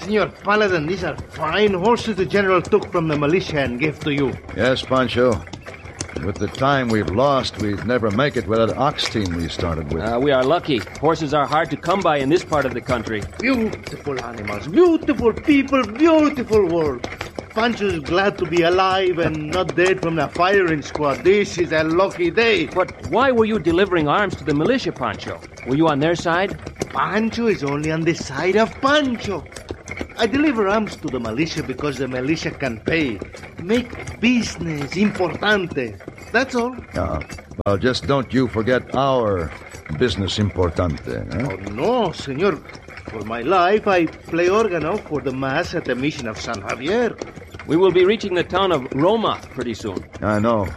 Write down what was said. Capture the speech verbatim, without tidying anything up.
Senor Paladin, these are fine horses the General took from the militia and gave to you. Yes, Pancho. With the time we've lost, we'd never make it with that ox team we started with. Uh, we are lucky. Horses are hard to come by in this part of the country. Beautiful animals, beautiful people, beautiful world. Pancho's glad to be alive and not dead from the firing squad. This is a lucky day. But why were you delivering arms to the militia, Pancho? Were you on their side? Pancho is only on the side of Pancho. I deliver arms to the militia because the militia can pay. Make business importante. That's all. Uh, well, just don't you forget our business importante. Huh? Oh, no, senor. For my life, I play organo for the mass at the mission of San Javier. We will be reaching the town of Roma pretty soon. I know.